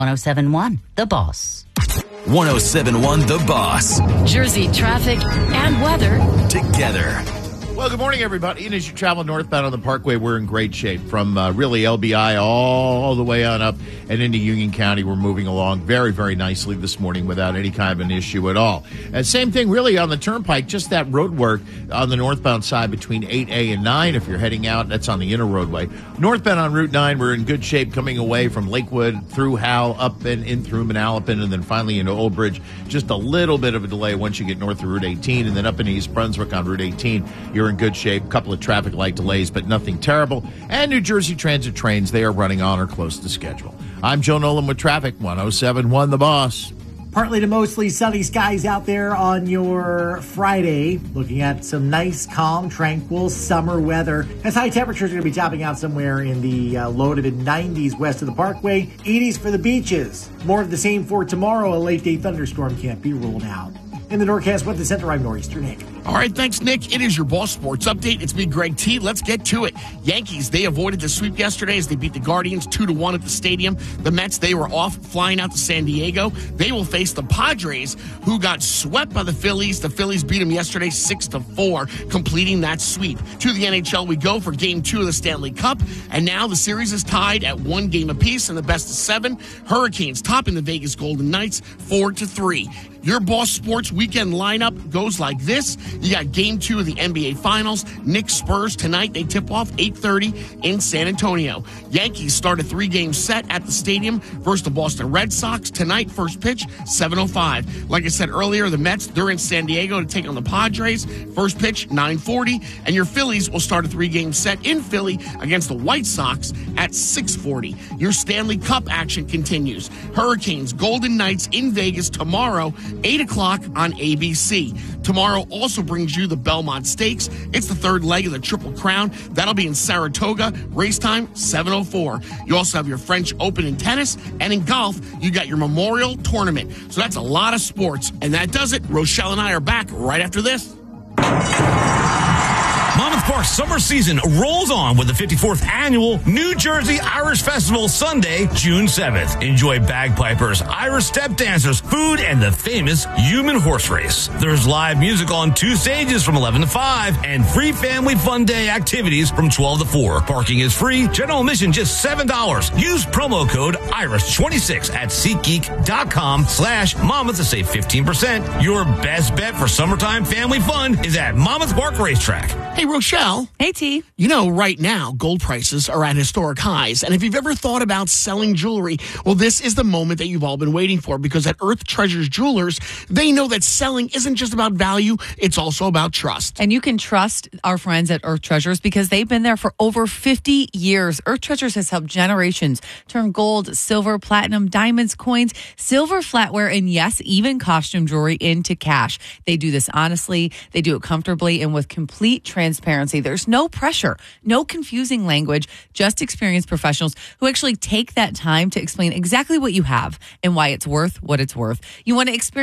1071 The Boss. 1071 The Boss. Jersey traffic and weather Together. Well, good morning, everybody. And as you travel northbound on the Parkway, we're in great shape. From really LBI all the way on up and into Union County, we're moving along very, very nicely this morning without any kind of an issue at all. And same thing really on the Turnpike, just that road work on the northbound side between 8A and 9. If you're heading out, that's on the inner roadway. Northbound on Route 9, we're in good shape coming away from Lakewood through Howell, up and in through Manalapan, and then finally into Old Bridge. Just a little bit of a delay once you get north of Route 18, and then up in East Brunswick on Route 18, you're in good shape. A couple of traffic light delays, but nothing terrible. And New Jersey Transit trains, they are running on or close to schedule. I'm Joe Nolan with traffic, 1071 The Boss. Partly to mostly sunny skies out there on your Friday. Looking at some nice, calm, tranquil summer weather. As high temperatures are going to be topping out somewhere in the low to mid-90s west of the Parkway. 80s for the beaches. More of the same for tomorrow. A late-day thunderstorm can't be ruled out. In the Northcast Weather Center, I'm Nor'easter Nick. All right, thanks, Nick. It is your Boss Sports Update. It's me, Greg T. Let's get to it. Yankees, they avoided the sweep yesterday as they beat the Guardians 2-1 at the stadium. The Mets, they were off, flying out to San Diego. They will face the Padres, who got swept by the Phillies. The Phillies beat them yesterday 6-4, completing that sweep. To the NHL we go for Game 2 of the Stanley Cup, and now the series is tied at 1 game apiece in the best of 7. Hurricanes topping the Vegas Golden Knights 4-3. Your Boss Sports weekend lineup goes like this. You got Game 2 of the NBA Finals. Knicks Spurs tonight. They tip off 8:30 in San Antonio. Yankees start a 3-game set at the stadium versus the Boston Red Sox. Tonight, first pitch, 7:05. Like I said earlier, the Mets, they're in San Diego to take on the Padres. First pitch, 9:40. And your Phillies will start a 3-game set in Philly against the White Sox at 6:40. Your Stanley Cup action continues. Hurricanes, Golden Knights in Vegas tomorrow, 8 o'clock on ABC. Tomorrow also brings you the Belmont Stakes. It's the third leg of the Triple Crown. That'll be in Saratoga. Race time, 7:04. You also have your French Open in tennis. And in golf, you got your Memorial Tournament. So that's a lot of sports. And that does it. Rochelle and I are back right after this. Monmouth Park's summer season rolls on with the 54th annual New Jersey Irish Festival Sunday, June 7th. Enjoy bagpipers, Irish step dancers, food, and the famous human horse race. There's live music on 2 stages from 11 to 5 and free family fun day activities from 12 to 4. Parking is free. General admission just $7. Use promo code IRISH26 at SeatGeek.com/Monmouth to save 15%. Your best bet for summertime family fun is at Monmouth Park Racetrack. Hey, Rochelle. Hey, T. You know, right now, gold prices are at historic highs. And if you've ever thought about selling jewelry, well, this is the moment that you've all been waiting for, because at Earth Treasures Jewelers, they know that selling isn't just about value, it's also about trust. And you can trust our friends at Earth Treasures because they've been there for over 50 years. Earth Treasures has helped generations turn gold, silver, platinum, diamonds, coins, silver flatware, and yes, even costume jewelry into cash. They do this honestly, they do it comfortably, and with complete transparency. There's no pressure, no confusing language, just experienced professionals who actually take that time to explain exactly what you have and why it's worth what it's worth. You want to experience